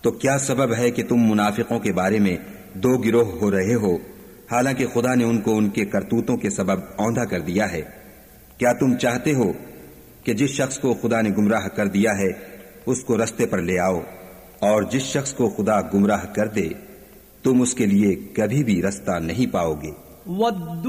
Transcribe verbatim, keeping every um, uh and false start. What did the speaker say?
तो क्या सबब है कि तुम मुनाफिकों के बारे में दो गिरोह हो रहे हो, हालांकि खुदा ने उनको उनके करतूतों के सबब औंधा कर दिया है। क्या तुम चाहते हो कि जिस शख्स को खुदा ने गुमराह कर दिया है उसको रस्ते पर ले आओ, और जिस शख्स को खुदा गुमराह कर दे तुम उसके लिए कभी भी रास्ता नहीं पाओगे।